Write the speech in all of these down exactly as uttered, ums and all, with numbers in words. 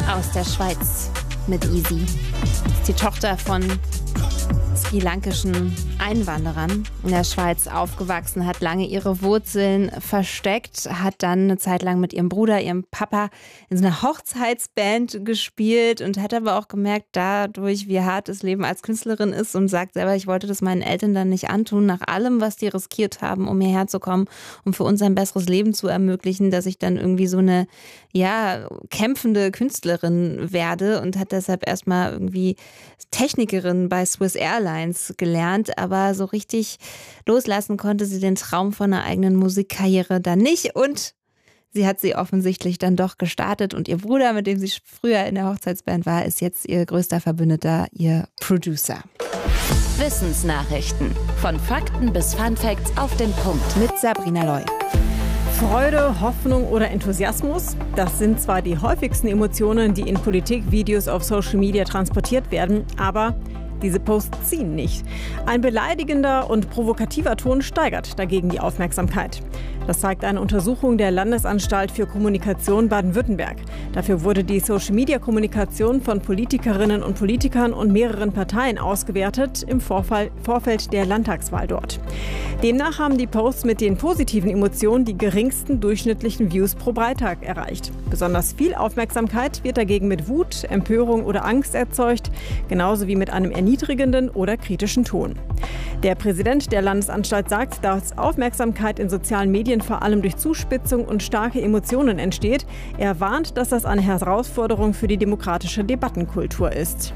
Aus der Schweiz mit Easy. Ist die Tochter von sri-lankischen Einwanderern in der Schweiz aufgewachsen, hat lange ihre Wurzeln versteckt, hat dann eine Zeit lang mit ihrem Bruder, ihrem Papa in so einer Hochzeitsband gespielt und hat aber auch gemerkt, dadurch, wie hart das Leben als Künstlerin ist, und sagt selber, ich wollte das meinen Eltern dann nicht antun, nach allem, was die riskiert haben, um hierher zu kommen, um für uns ein besseres Leben zu ermöglichen, dass ich dann irgendwie so eine, ja, kämpfende Künstlerin werde, und hat deshalb erstmal irgendwie Technikerin bei Swiss Airlines gelernt, aber so richtig loslassen konnte sie den Traum von einer eigenen Musikkarriere dann nicht, und sie hat sie offensichtlich dann doch gestartet, und ihr Bruder, mit dem sie früher in der Hochzeitsband war, ist jetzt ihr größter Verbündeter, ihr Producer. Wissensnachrichten. Von Fakten bis Funfacts auf den Punkt. Mit Sabrina Loy. Freude, Hoffnung oder Enthusiasmus, das sind zwar die häufigsten Emotionen, die in Politikvideos auf Social Media transportiert werden, aber diese Posts ziehen nicht. Ein beleidigender und provokativer Ton steigert dagegen die Aufmerksamkeit. Das zeigt eine Untersuchung der Landesanstalt für Kommunikation Baden-Württemberg. Dafür wurde die Social-Media-Kommunikation von Politikerinnen und Politikern und mehreren Parteien ausgewertet im Vorfall, Vorfeld der Landtagswahl dort. Demnach haben die Posts mit den positiven Emotionen die geringsten durchschnittlichen Views pro Beitrag erreicht. Besonders viel Aufmerksamkeit wird dagegen mit Wut, Empörung oder Angst erzeugt, genauso wie mit einem erniedrigenden oder kritischen Ton. Der Präsident der Landesanstalt sagt, dass Aufmerksamkeit in sozialen Medien vor allem durch Zuspitzung und starke Emotionen entsteht. Er warnt, dass das eine Herausforderung für die demokratische Debattenkultur ist.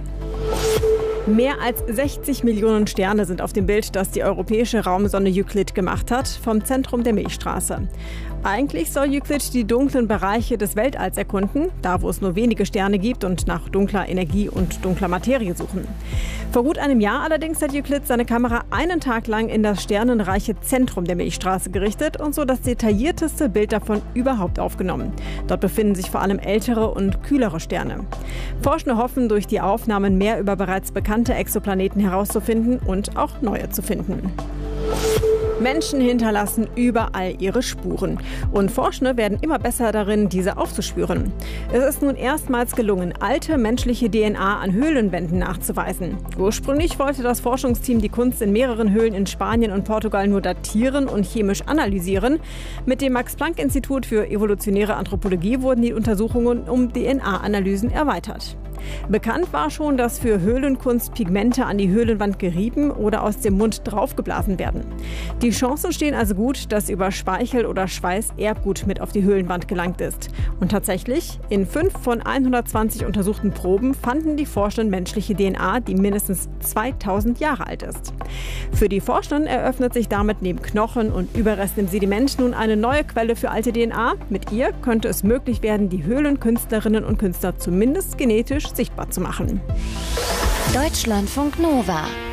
Mehr als sechzig Millionen Sterne sind auf dem Bild, das die europäische Raumsonde Euclid gemacht hat, vom Zentrum der Milchstraße. Eigentlich soll Euclid die dunklen Bereiche des Weltalls erkunden, da wo es nur wenige Sterne gibt, und nach dunkler Energie und dunkler Materie suchen. Vor gut einem Jahr allerdings hat Euclid seine Kamera einen Tag lang in das sternenreiche Zentrum der Milchstraße gerichtet und so das detaillierteste Bild davon überhaupt aufgenommen. Dort befinden sich vor allem ältere und kühlere Sterne. Forschende hoffen, durch die Aufnahmen mehr über bereits bekannte Exoplaneten herauszufinden und auch neue zu finden. Menschen hinterlassen überall ihre Spuren. Und Forschende werden immer besser darin, diese aufzuspüren. Es ist nun erstmals gelungen, alte menschliche D N A an Höhlenwänden nachzuweisen. Ursprünglich wollte das Forschungsteam die Kunst in mehreren Höhlen in Spanien und Portugal nur datieren und chemisch analysieren. Mit dem Max-Planck-Institut für evolutionäre Anthropologie wurden die Untersuchungen um D N A-Analysen erweitert. Bekannt war schon, dass für Höhlenkunst Pigmente an die Höhlenwand gerieben oder aus dem Mund draufgeblasen werden. Die Chancen stehen also gut, dass über Speichel oder Schweiß Erbgut mit auf die Höhlenwand gelangt ist. Und tatsächlich, in fünf von hundertzwanzig untersuchten Proben fanden die Forschenden menschliche D N A, die mindestens zweitausend Jahre alt ist. Für die Forschenden eröffnet sich damit neben Knochen und Überresten im Sediment nun eine neue Quelle für alte D N A. Mit ihr könnte es möglich werden, die Höhlenkünstlerinnen und Künstler zumindest genetisch sichtbar zu machen. Deutschlandfunk Nova